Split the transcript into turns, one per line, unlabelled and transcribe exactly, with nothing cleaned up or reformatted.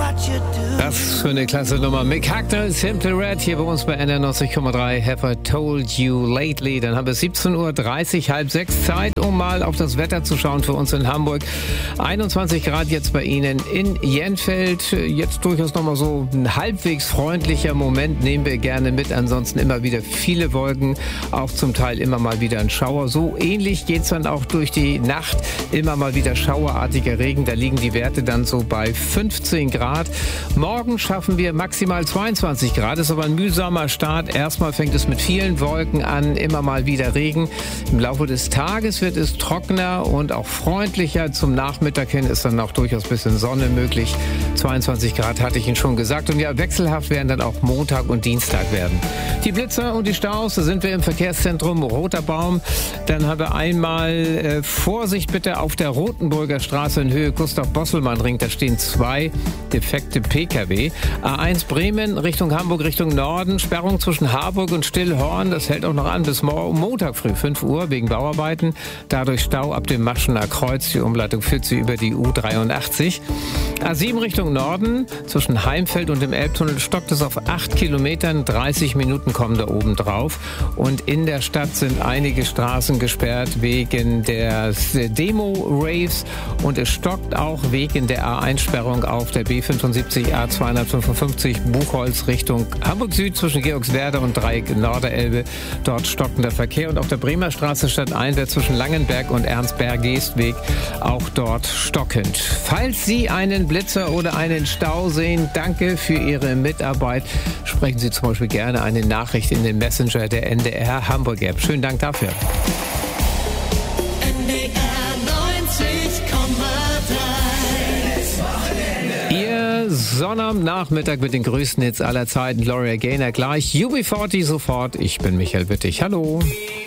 Das ist für eine klasse Nummer. Mick Hucknall, Simple Red, hier bei uns bei N R neunzig Komma drei. Have I told you lately? Dann haben wir siebzehn Uhr dreißig, halb sechs Zeit, um mal auf das Wetter zu schauen für uns in Hamburg. einundzwanzig Grad jetzt bei Ihnen in Jenfeld. Jetzt durchaus nochmal so ein halbwegs freundlicher Moment, nehmen wir gerne mit. Ansonsten immer wieder viele Wolken, auch zum Teil immer mal wieder ein Schauer. So ähnlich geht es dann auch durch die Nacht. Immer mal wieder schauerartiger Regen. Da liegen die Werte dann so bei fünfzehn Grad. Morgen schaffen wir maximal zweiundzwanzig Grad. Ist aber ein mühsamer Start. Erstmal fängt es mit vielen Wolken an, immer mal wieder Regen. Im Laufe des Tages wird es trockener und auch freundlicher. Zum Nachmittag hin ist dann auch durchaus ein bisschen Sonne möglich. zweiundzwanzig Grad hatte ich Ihnen schon gesagt. Und ja, wechselhaft werden dann auch Montag und Dienstag werden. Die Blitzer und die Staus, da sind wir im Verkehrszentrum Roter Baum. Dann haben wir einmal äh, Vorsicht bitte auf der Rotenburger Straße in Höhe Gustav-Bosselmann-Ring. Da stehen zwei defekte P K W. A eins Bremen Richtung Hamburg, Richtung Norden. Sperrung zwischen Harburg und Stillhorn. Das hält auch noch an bis morgen, Montag früh, fünf Uhr, wegen Bauarbeiten. Dadurch Stau ab dem Maschener Kreuz. Die Umleitung führt sie über die U dreiundachtzig. A sieben Richtung Norden. Zwischen Heimfeld und dem Elbtunnel stockt es auf acht Kilometern. dreißig Minuten kommen da oben drauf. Und in der Stadt sind einige Straßen gesperrt wegen der Demo-Raves. Und es stockt auch wegen der A eins Sperrung auf der B fünfundsiebzig A zweihundertfünfundfünfzig Buchholz Richtung Hamburg Süd zwischen Georgswerda und Dreieck Norderelbe. Dort stockender Verkehr. Und auf der Bremer Straße stadteinwärts zwischen Langenberg und Ernstberg-Geestweg auch dort stockend. Falls Sie einen Blitzer oder einen Stau sehen, danke für Ihre Mitarbeit. Sprechen Sie zum Beispiel gerne eine Nachricht in den Messenger der N D R Hamburg App. Schönen Dank dafür.
N D R neunzig Komma drei.
Ihr Sonnabendnachmittag mit den größten Hits aller Zeiten. Gloria Gaynor gleich. U B vierzig sofort. Ich bin Michael Wittig. Hallo.